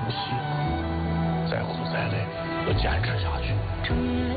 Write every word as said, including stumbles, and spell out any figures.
息，再苦再累，要坚持下去。